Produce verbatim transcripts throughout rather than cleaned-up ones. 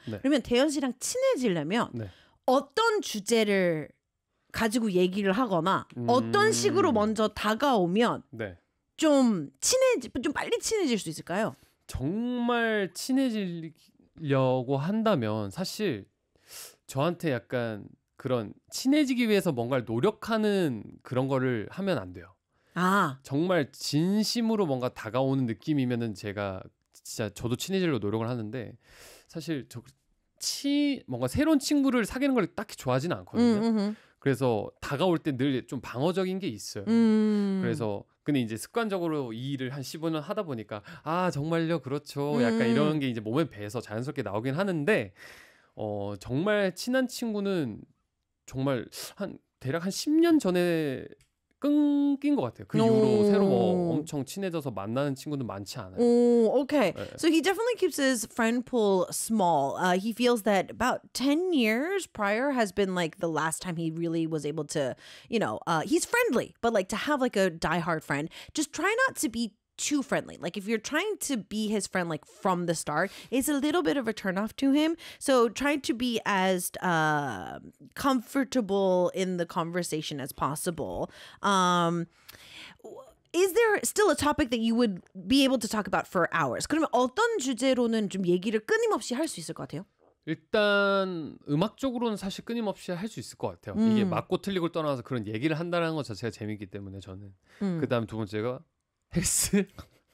네. 그러면 대현 씨랑 친해지려면 네. 어떤 주제를 가지고 얘기를 하거나 음... 어떤 식으로 먼저 다가오면 네. 좀 친해지 좀 빨리 친해질 수 있을까요? 정말 친해지려고 한다면 사실 저한테 약간 그런 친해지기 위해서 뭔가를 노력하는 그런 거를 하면 안 돼요. 아. 정말 진심으로 뭔가 다가오는 느낌이면은 제가 진짜 저도 친해지려고 노력을 하는데 사실 저 치 뭔가 새로운 친구를 사귀는 걸 딱히 좋아하지는 않거든요. 음, 음, 그래서 다가올 때 늘 좀 방어적인 게 있어요. 음. 그래서 근데 이제 습관적으로 이 일을 한 십오 년 하다 보니까 아 정말요 그렇죠 약간 음. 이런 게 이제 몸에 배서 자연스럽게 나오긴 하는데 어 정말 친한 친구는 정말 한 대략 한 십 년 전에 끊긴 것 같아요. 그 이후로 오. 새로 뭐 엄청 친해져서 만나는 친구는 많지 않아요. Oh, okay. 네. So he definitely keeps his friend pool small. Uh, he feels that about ten years prior has been like the last time he really was able to, you know, uh, he's friendly, but like to have like a diehard friend, just try not to be too friendly. Like if you're trying to be his friend like from the start, it's a little bit of a turnoff to him. So try to be as uh, comfortable in the conversation as possible. Um, Is there still a topic that you would be able to talk about for hours? 그러면 어떤 주제로는 좀 얘기를 끊임없이 할 수 있을 것 같아요? 일단 음악적으로는 사실 끊임없이 할 수 있을 것 같아요. 음. 이게 맞고 틀리고를 떠나서 그런 얘기를 한다는 것 자체가 재밌기 때문에 저는. 음. 그다음 두 번째가 헬스.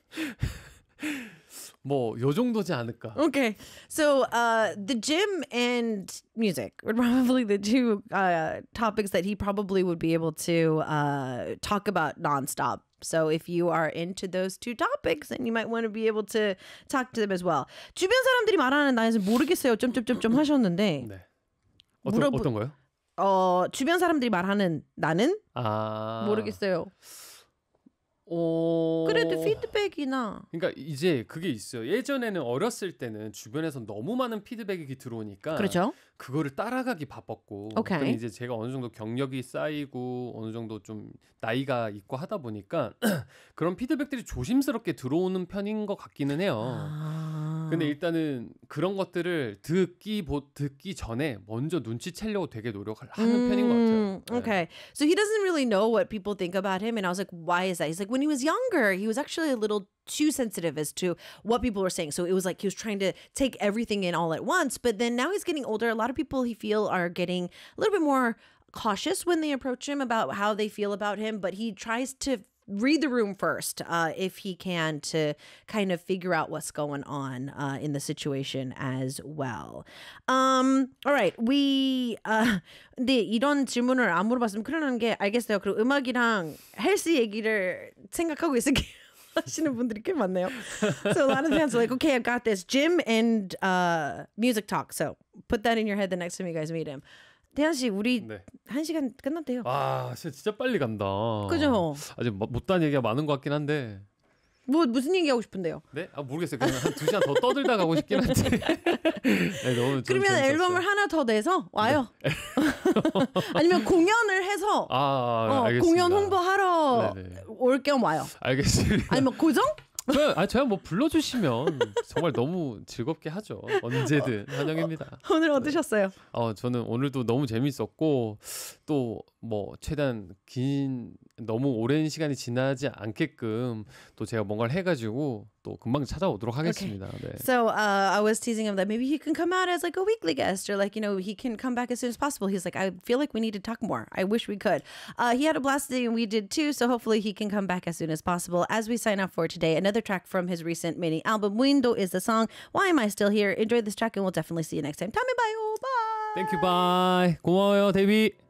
뭐 요 정도지 않을까. Okay. So uh, the gym and music were probably the two uh, topics that he probably would be able to uh, talk about nonstop. So if you are into those two topics, then you might want to be able to talk to them as well. 주변 사람들이 말하는 나에서 모르겠어요. 점점점점 하셨는데 네. 어떤 물어보- 어떤 거요? 어, 주변 사람들이 말하는 나는 아. 모르겠어요. 어. 그래도 피드백이나 그러니까 이제 그게 있어요. 예전에는 어렸을 때는 주변에서 너무 많은 피드백이 들어오니까 그렇죠. 그거를 따라가기 바빴고 오케이. 근데 이제 제가 어느 정도 경력이 쌓이고 어느 정도 좀 나이가 있고 하다 보니까 그런 피드백들이 조심스럽게 들어오는 편인 것 같기는 해요. 아. 근데 일단은 그런 것들을 듣기 보, 듣기 전에 먼저 눈치채려고 되게 노력을 하는 편인 것 같아요. 네. Okay. So he doesn't really know what people think about him. And I was like, why is that? He's like, when he was younger, he was actually a little too sensitive as to what people were saying. So it was like he was trying to take everything in all at once. But then now he's getting older. A lot of people he feel are getting a little bit more cautious when they approach him about how they feel about him. But he tries to read the room first, uh, if he can, to kind of figure out what's going on uh, in the situation as well. Um, all right, we uh, 근데 이런 질문을 안 물어봤으면 그러는 게 알겠어요. 그리고 음악이랑 헬스 얘기를 생각하고 있을게요. 하시는 분들이 꽤 많네요. So a lot of fans are like, okay, I've got this gym and uh, music talk. So put that in your head the next time you guys meet him. 대한 씨, 우리 네. 한 시간 끝났대요. 아, 진짜, 진짜 빨리 간다. 그죠? 아직 뭐- 못다한 얘기가 많은 것 같긴 한데. 뭐 무슨 얘기 하고 싶은데요? 네? 아, 모르겠어요. 그냥 한 두 시간 더 떠들다 가고 싶긴 한데. 네, 너무 좀 그러면 재밌었어요. 앨범을 하나 더 내서 와요. 아니면 공연을 해서 아, 아, 어, 알겠습니다. 공연 홍보하러 네네. 올 겸 와요. 알겠습니다. 아니면 고정? 저, 아, 저야 뭐 불러주시면 정말 너무 즐겁게 하죠. 언제든 환영입니다. 오늘 어떠셨어요? 어, 저는 오늘도 너무 재밌었고 또 뭐 최대한 긴 너무 오랜 시간이 지나지 않게끔 또 제가 뭔가를 해가지고 또 금방 찾아오도록 하겠습니다. 네. So uh, I was teasing him that maybe he can come out as like a weekly guest or like, you know, he can come back as soon as possible. He's like, I feel like we need to talk more. I wish we could. Uh, he had a blast today and we did too. So hopefully he can come back as soon as possible. As we sign off for today, another track from his recent mini album, Window, is the song Why Am I Still Here? Enjoy this track and we'll definitely see you next time. 다음에 봐요. Bye. Thank you, bye. 고마워요, 데뷔.